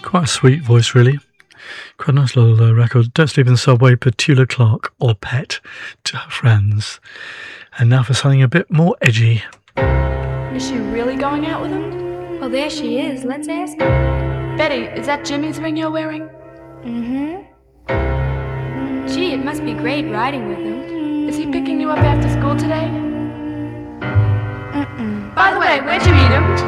Quite a sweet voice, really. Quite a nice little record. Don't Sleep in the Subway, Petula Clark, or Pet to her friends. And now for something a bit more edgy. Is she really going out with him? Well, there she is. Let's ask her. Betty, is that Jimmy's ring you're wearing? Gee, it must be great riding with him. Is he picking you up after school today? By the way, where'd you meet him?